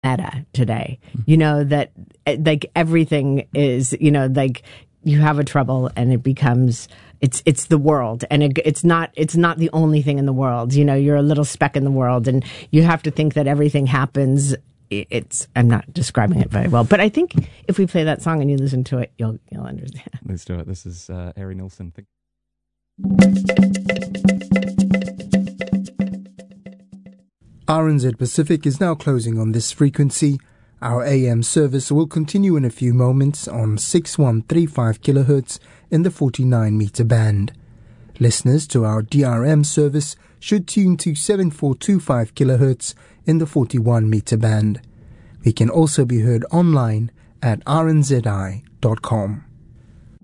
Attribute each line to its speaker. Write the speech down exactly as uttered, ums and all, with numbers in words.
Speaker 1: meta today. You know, that like everything is, you know, like you have a trouble and it becomes, it's, it's the world, and it, it's not, it's not the only thing in the world. You know, you're a little speck in the world, and you have to think that everything happens. It's, I'm not describing it very well, but I think if we play that song and you listen to it, you'll, you'll understand.
Speaker 2: Let's do it. This is uh, Ari Nilsson.
Speaker 3: R N Z Pacific is now closing on this frequency. Our A M service will continue in a few moments on six one three five kilohertz in the forty-nine meter band. Listeners to our D R M service should tune to seven four two five kilohertz in the forty-one meter band. We can also be heard online at r n z i dot com.